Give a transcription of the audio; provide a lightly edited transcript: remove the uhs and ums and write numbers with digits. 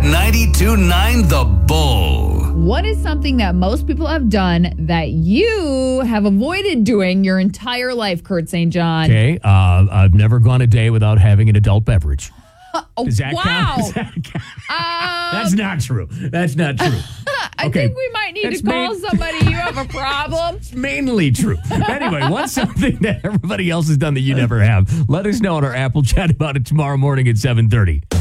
92.9 The Bull. What is something that most people have done that you have avoided doing your entire life, Kurt St. John? Okay, I've never gone a day without having an adult beverage. Does that count? Does that count? That's not true. That's not true. I think we might need to call somebody. You have a problem. It's mainly true. Anyway, what's something that everybody else has done that you never have? Let us know on our Apple chat about it tomorrow morning at 7:30.